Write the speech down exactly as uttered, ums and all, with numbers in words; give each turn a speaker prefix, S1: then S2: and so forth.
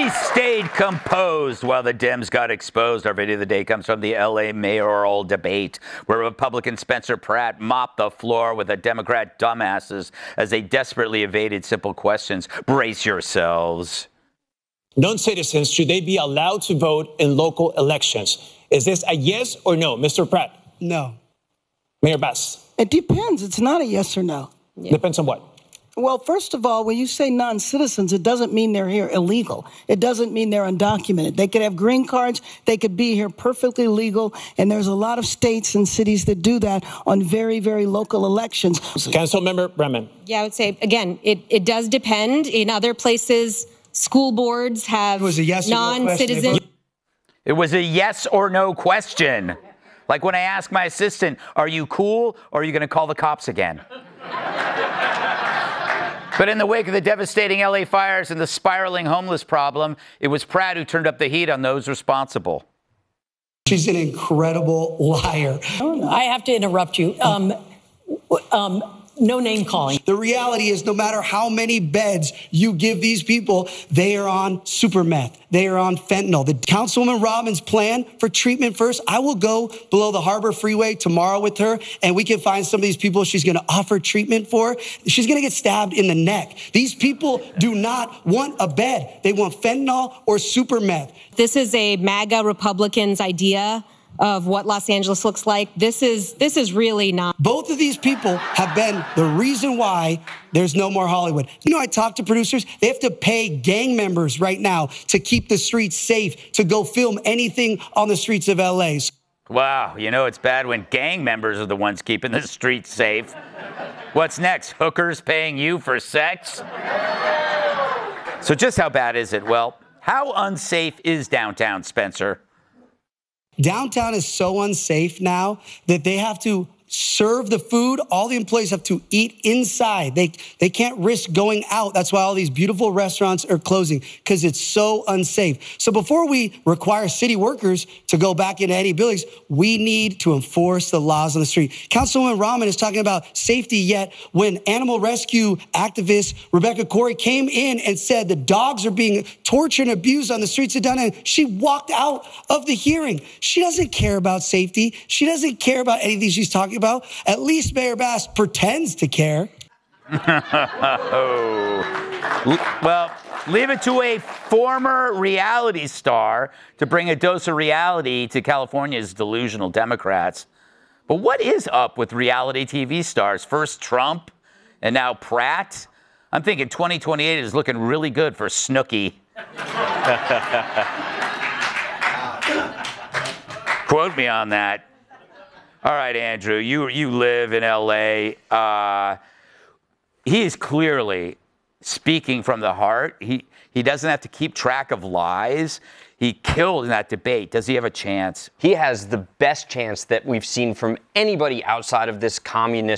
S1: He stayed composed while the Dems got exposed. Our video of the day comes from the L A mayoral debate, where Republican Spencer Pratt mopped the floor with the Democrat dumbasses as they desperately evaded simple questions. Brace yourselves.
S2: Non-citizens, should they be allowed to vote in local elections? Is this a yes or no, Mister Pratt?
S3: No.
S2: Mayor Bass?
S3: It depends. It's not a yes or no.
S2: Yeah. Depends on what?
S3: Well, first of all, when you say non-citizens, it doesn't mean they're here illegal. It doesn't mean they're undocumented. They could have green cards. They could be here perfectly legal. And there's a lot of states and cities that do that on very, very local elections.
S2: Councilmember Bremen.
S4: Yeah, I would say, again, it, it does depend. In other places, school boards have
S3: It was a yes or no
S4: non-citizen.
S1: It was a yes or no question. Like when I ask my assistant, are you cool or are you going to call the cops again? But in the wake of the devastating L A fires and the spiraling homeless problem, it was Pratt who turned up the heat on those responsible.
S5: She's an incredible liar.
S6: I have to interrupt you. Um, um, no name calling.
S5: The reality is, no matter how many beds you give these people, they are on super meth. They are on fentanyl. The Councilwoman Robbins' plan for treatment first, I will go below the Harbor Freeway tomorrow with her, and we can find some of these people she's going to offer treatment for. She's going to get stabbed in the neck. These people do not want a bed. They want fentanyl or super meth.
S4: This is a MAGA Republicans' idea of what Los Angeles looks like. This is this is really not.
S5: Both of these people have been the reason why there's no more Hollywood. You know, I talked to producers. They have to pay gang members right now to keep the streets safe, to go film anything on the streets of L A.
S1: Wow, you know it's bad when gang members are the ones keeping the streets safe. What's next? Hookers paying you for sex? So just how bad is it? Well, how unsafe is downtown, Spencer?
S5: Downtown is so unsafe now that they have to serve the food. All the employees have to eat inside. They they can't risk going out. That's why all these beautiful restaurants are closing, because it's so unsafe. So before we require city workers to go back into any buildings, we need to enforce the laws on the street. Councilwoman Rahman is talking about safety, yet when animal rescue activist Rebecca Corey came in and said the dogs are being tortured and abused on the streets of downtown, she walked out of the hearing. She doesn't care about safety. She doesn't care about anything she's talking about. About. At least Mayor Bass pretends to care.
S1: oh. Well, leave it to a former reality star to bring a dose of reality to California's delusional Democrats. But what is up with reality T V stars? First Trump and now Pratt. I'm thinking twenty twenty-eight is looking really good for Snooki. Quote me on that. All right, Andrew, you you live in L A. Uh, he is clearly speaking from the heart. He he doesn't have to keep track of lies. He killed in that debate. Does he have a chance?
S7: He has the best chance that we've seen from anybody outside of this communist